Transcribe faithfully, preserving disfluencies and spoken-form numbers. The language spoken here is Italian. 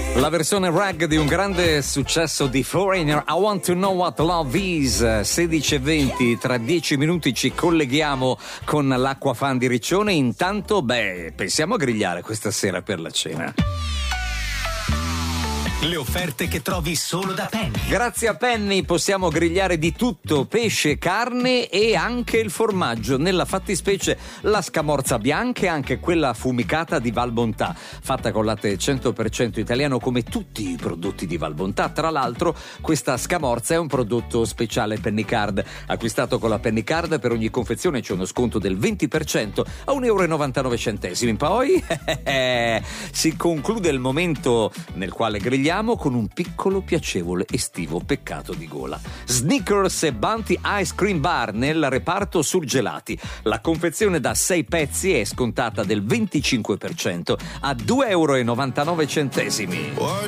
La versione rag di un grande successo di Foreigner, I Want to Know What Love Is. Sedici e venti, tra dieci minuti ci colleghiamo con l'Acquafan di Riccione. Intanto, beh, pensiamo a grigliare questa sera per la cena. Le offerte che trovi solo da Penny. Grazie a Penny possiamo grigliare di tutto: pesce, carne e anche il formaggio. Nella fattispecie la scamorza bianca e anche quella affumicata di Valbontà, fatta con latte cento per cento italiano come tutti i prodotti di Valbontà. Tra l'altro questa scamorza è un prodotto speciale Penny Card. Acquistato con la Penny Card, per ogni confezione c'è uno sconto del venti per cento a un euro e novantanove centesimi. Poi si conclude il momento nel quale grigliamo con un piccolo piacevole estivo peccato di gola. Snickers e Bounty Ice Cream Bar nel reparto surgelati. La confezione da sei pezzi è scontata del venticinque per cento a due euro e novantanove centesimi.